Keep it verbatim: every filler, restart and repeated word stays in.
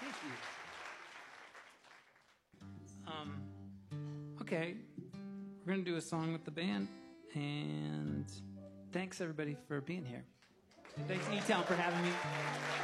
Thank you. Um, okay, we're going to do a song with the band, and thanks everybody for being here. Thanks E-Town for having me.